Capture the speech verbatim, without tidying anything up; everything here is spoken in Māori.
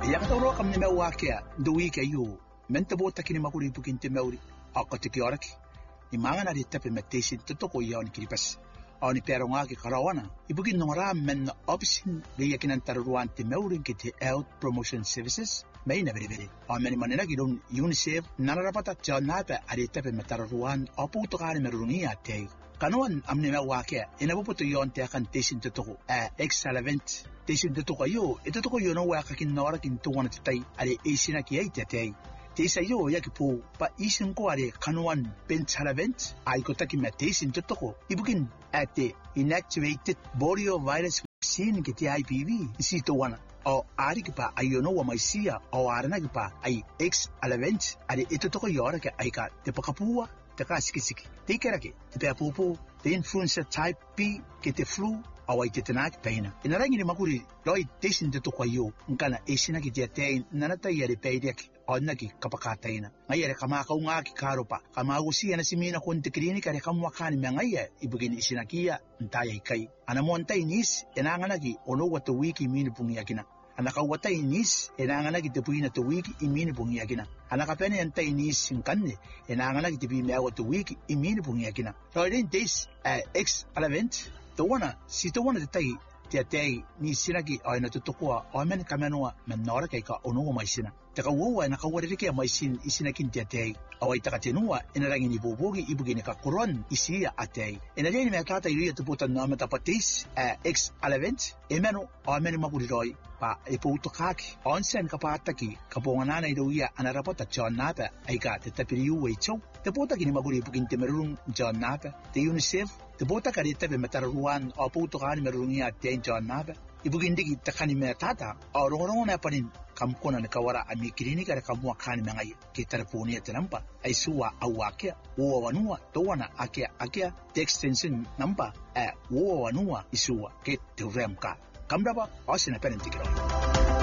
Yakatoro kam ni mewa kia duwi kia yu menta bota kini makuri bukin te meuri ako te ki oraki ni mangana di tape metesin tutoko iya oni kiripas oni peronga ki karawana ibukin nongara men opisin le yakinan taruan te meuri ki te health promotion services mai na veri veri o meni manena ki don UNICEF nanarapata janapa ari tape metaruan opu utokani merungia te kanuan amne mewa kia inabuputo yon te akan tesin tutoko a excellent tesin tutoko yo ito tutoko yo no wa kakin nora kin tuwana tai ari isina ki ai te te Tesa yo yaki po pa isin ko are kanuan benchalavent ai ko taki metesin tutoko ibukin at the inactivated virus vaccine ki te I P V si to wana o ari ki pa ayono wa maisia o arana ki pa ai X alevent ari ito toko yora ke ai ka te pakapua te ka sikisiki te kerake te pe popo te influenza type B ki te flu awai te tenak peina ina rangi ni makuri loi tesin te toko yo ngana esina ki te te nanata yare peidek ona ki kapakataina ngai re kama ka unga ki karopa kama usi ana simina kon te klinika re kamwa kan me ngai ibugin isinakia ntaya kai ana montai nis enanga nagi ono watu wiki mini pungi yakina ana ka wata inis enanga nagi te puina to wiki imini pungi yakina ana ka pene anta inis nkanne enanga nagi te bi me watu wiki imini pungi yakina so in this uh, X event to wana si to wana te tai te te ni sinaki aina to tokoa o men kamanoa men nora kai ka ono mai sina te ka wo na ka wore ke mai sin isinaki te te awai taka tenua ina rangi ni bobogi ibugine ka koron isia atei ina le ni me tata iria to puta na meta patis X event emeno o men maguri roi pa e po utokaki onsen ka pataki ka pongana na idoia ana rapota John Napa ai ka te tapiriu we chou te pota ki ni maguri ibugin te merung John Napa te UNICEF te pota ka rete be metaruan o po utokani merungia te John Napa ibugin digi takani me tata o rongo na panin kam kona ne kawara ami klinika re kamwa kani mengai ke tarponi te nampa ai suwa awake wo wanua to wana ake ake te extension number e wo wanua isuwa ke te remka kamdaba osina penentikiro